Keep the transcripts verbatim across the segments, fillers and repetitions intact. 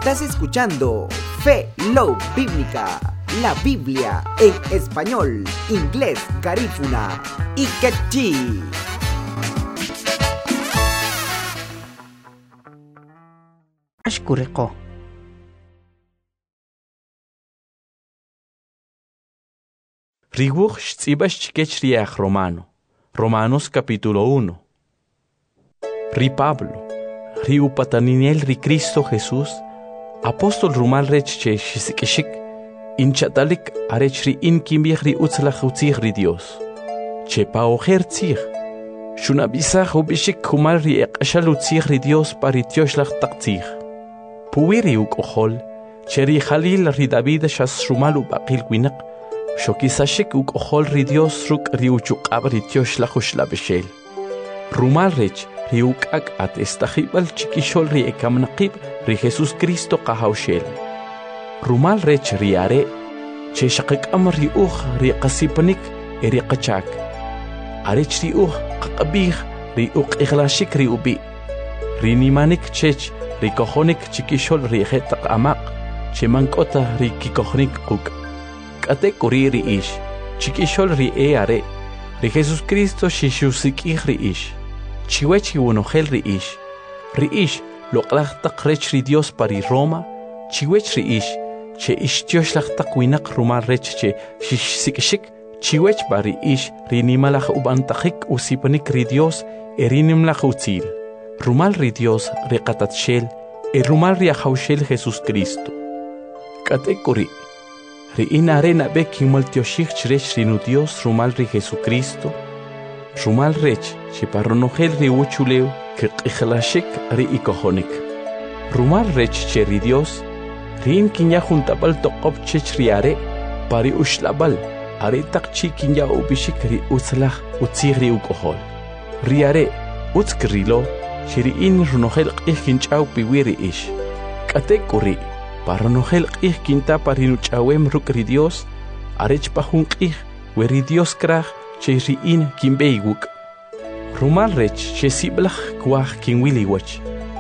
Estás escuchando Fe Love Bíblica, la Biblia en español, inglés, garífuna y quechí. Ashkureko. Riguch tzibas chikech riach Romano. Romanos capítulo uno. Ri Pablo, ri upataninel ri Cristo Jesús, apóstol rumal rech che shisikishik, inchatalik arech ri inkimbich ri utzlach utzich ri Dios. Che paocher tzich, shunabisach ubishik kumal ri eqashal utzich ri Dios paritioslach taktzich. Puwiri ukohol, che ri Jalil ri David shas rumal ubaqil winak, shokisashik ukohol ri Dios ruk ri uchukab ri tioslach ushlabeshel. Rumal rech ri ukak at estajibal chikishol ri ekamnaqib ri Jesus Cristo qahawshel. Rumal rech ri are, che shaqikam ri uj ri qasipanik e ri qachak. Arech ri uj qaqabih ri uq iglashik ri ubi. Ri nimanik chech ri kohonik chikishol ri jetaq amaq, che mankota ri kikohnik quk. Kate kuri ri ish, chikishol ri e are, ri Jesus Cristo shishusik ri ish. Chiwechi unogel ri ish. Ri ish loqlachtaq rech ri Dios pari Roma, chiwech ri ish, che ish tioslaqtaq winak rumal rech che shishsikishik, chiwech bari ish ri nimalaj ubantaqik usipanik ri Dios e ri nimlaj utzil. Rumal ri Dios ri qatatshel, e rumal ri ahawshel Jesus Cristo. Kate kuri, ri inare na be kimal tioshik chrech ri nu Dios rumal ri Jesucristo, rumal rech che parronogel ri uchuleu que qijlashik ri ikohonik. Rumal rech che ri Dios, ri in kinya juntabal toqob chech ri are, pari ushlabal, are taqchi kinya ubishik ri utzlach utzig ri ukohol. Ri are, utzkrilo, che ri in runogel qij kinchaw piwiri ish. Kate kuri, parronogel qij kinta pari nuchawem ruk ri Dios, arech pahun qij, we ri Dios kraj, che ri in kinbeiguk. Rumal rech che siblach kwaj kinwiliwach.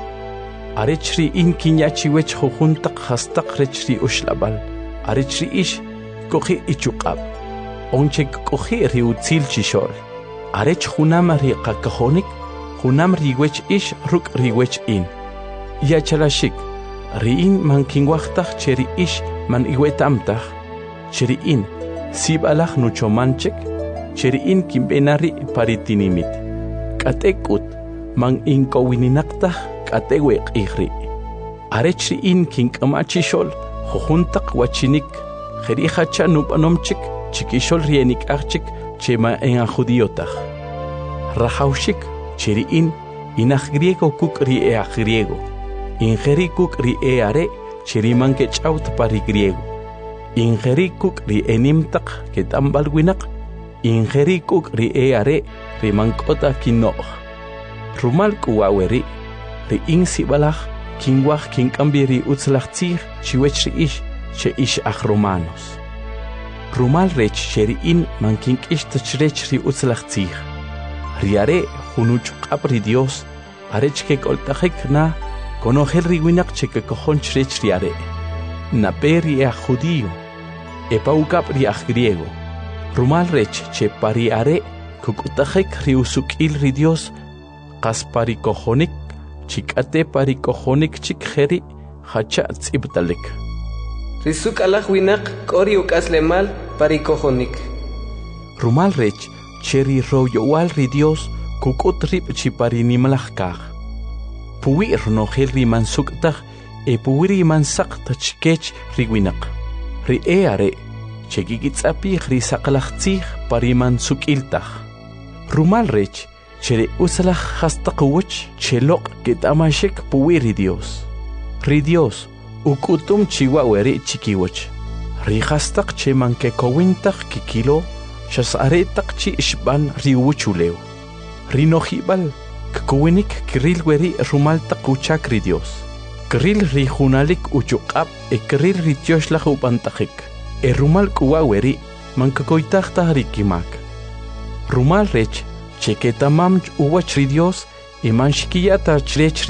Arech ri in kinyachiwech jujuntaq hastaq rech ri ushlabal. Arech ri ish kohi ichuqab. Onche kohi ri utzil chishol. Arech junam ri qakahonik, junam ri wech ish ruk ri wech in. Yachalashik, ri in man kinwachtaq che ri ish man iwetamtaq. Che ri in sibalach nuchomanchek, che ri in kinbenari paritinimit. Katekut man inkowininaktah kateweq ihri. Arechri in kinkamachishol, jujuntaq wachinik, jerihacha nupanomchik, chikishol rienik archik, chema en a judiotah. Rajaushik, cheri in, inach griego kuk ri e a griego. Ingeri kuk ri e are, cheri man kechaut pari griego. Ingeri kuk ri enimtaq ketambalwinak, ingeri kuk ri e are, ri mankota kinoh. Rumal kuwaweri, ri in sibalach, kinwach kinkambi ri utzlach tzir, chiwech ri ish, che ish ach Romanos. Rumal rech che ri in man kink ish tachrech ri utzlach tzir. Ri are, junuchukab ri Dios, arech ke koltajek na, konogel ri winak che ke kohon chrech ri are. Na peri e a judío, e paukab ri ach griego. Rumal rech che pari are, kukutajek ri usukil ri Dios, qas pari kohonik, chikate pari kohonik chik jeri, hacha tzibtalik. Risuk alaj winak kori ukaslemal pari kohonik. Rumal rech che ri royowal ri Dios, kukut rip chi pari nimalaj kaj. Puwi ronogel ri mansuktaj, e puwi ri mansak tachkech ri winak. Ri e are, che gigitzapi ri saqlaj tzij pari mansukiltaj. Rumal rech, che ri usalaj hastaqwach, che loq ketamashek puwi ri Dios. Ri Dios, ukutum chiwaweri chikiwach. Ri hastaq che manke kowintaj kikilo, shas aretaq chi ishban ri wuchuleo. Ri nojibal, kkowinik kiril weri rumal taquchak ri Dios. Kiril ri junalik uchukab e kiril ri tioslaj upantajik. E rumal kuwaweri, mankakoitajtaj ri kimak. Rumal rech, che ketamam uwach ri Dios, e manshkiyata chrech